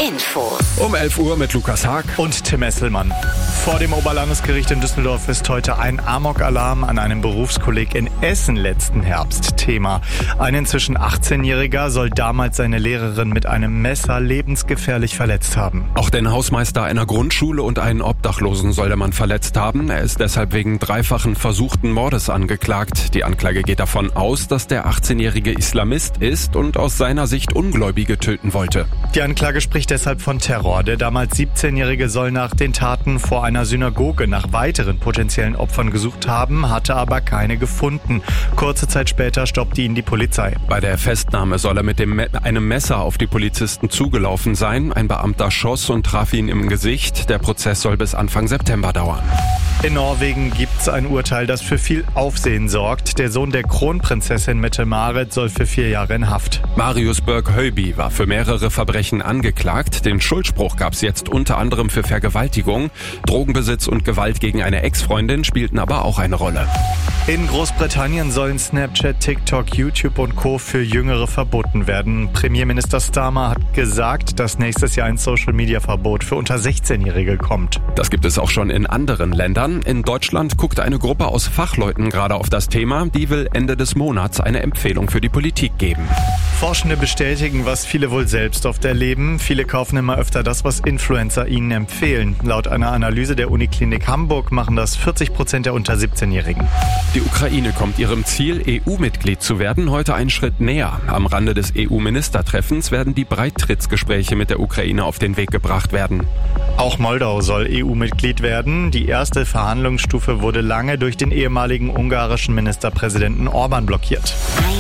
Infos. Um 11 Uhr mit Lukas Haag und Tim Esselmann. Vor dem Oberlandesgericht in Düsseldorf ist heute ein Amok-Alarm an einem Berufskolleg in Essen letzten Herbst Thema. Ein inzwischen 18-Jähriger soll damals seine Lehrerin mit einem Messer lebensgefährlich verletzt haben. Auch den Hausmeister einer Grundschule und einen Obdachlosen soll der Mann verletzt haben. Er ist deshalb wegen dreifachen versuchten Mordes angeklagt. Die Anklage geht davon aus, dass der 18-jährige Islamist ist und aus seiner Sicht Ungläubige töten wollte. Die Anklage spricht deshalb von Terror. Der damals 17-Jährige soll nach den Taten vor einer Synagoge nach weiteren potenziellen Opfern gesucht haben, hatte aber keine gefunden. Kurze Zeit später stoppte ihn die Polizei. Bei der Festnahme soll er mit einem Messer auf die Polizisten zugelaufen sein. Ein Beamter schoss und traf ihn im Gesicht. Der Prozess soll bis Anfang September dauern. In Norwegen gibt's ein Urteil, das für viel Aufsehen sorgt. Der Sohn der Kronprinzessin Mette-Marit soll für 4 Jahre in Haft. Marius Berg-Høiby war für mehrere Verbrechen angeklagt. Den Schuldspruch gab's jetzt unter anderem für Vergewaltigung. Drogenbesitz und Gewalt gegen eine Ex-Freundin spielten aber auch eine Rolle. In Großbritannien sollen Snapchat, TikTok, YouTube und Co. für Jüngere verboten werden. Premierminister Starmer hat gesagt, dass nächstes Jahr ein Social-Media-Verbot für unter 16-Jährige kommt. Das gibt es auch schon in anderen Ländern. In Deutschland guckt eine Gruppe aus Fachleuten gerade auf das Thema. Die will Ende des Monats eine Empfehlung für die Politik geben. Forschende bestätigen, was viele wohl selbst oft erleben. Viele kaufen immer öfter das, was Influencer ihnen empfehlen. Laut einer Analyse der Uniklinik Hamburg machen das 40% der unter 17-Jährigen. Die Ukraine kommt ihrem Ziel, EU-Mitglied zu werden, heute einen Schritt näher. Am Rande des EU-Ministertreffens werden die Beitrittsgespräche mit der Ukraine auf den Weg gebracht werden. Auch Moldau soll EU-Mitglied werden. Die erste Verhandlungsstufe wurde lange durch den ehemaligen ungarischen Ministerpräsidenten Orban blockiert.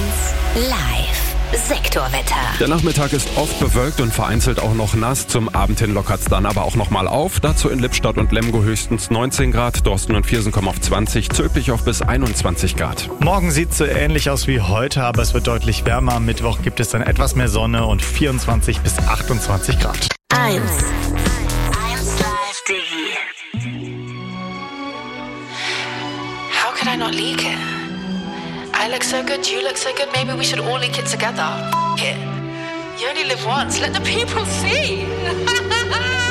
1 Live. Sektorwetter. Der Nachmittag ist oft bewölkt und vereinzelt auch noch nass. Zum Abend hin lockert es dann aber auch noch mal auf. Dazu in Lippstadt und Lemgo höchstens 19 Grad, Dorsten und Viersen kommen auf 20, Zülpich auf bis 21 Grad. Morgen sieht es so ähnlich aus wie heute, aber es wird deutlich wärmer. Am Mittwoch gibt es dann etwas mehr Sonne und 24 bis 28 Grad. 1 Live Diggi. How could I not leak it? I look so good, you look so good, maybe we should all leak it together. F it. You only live once, let the people see.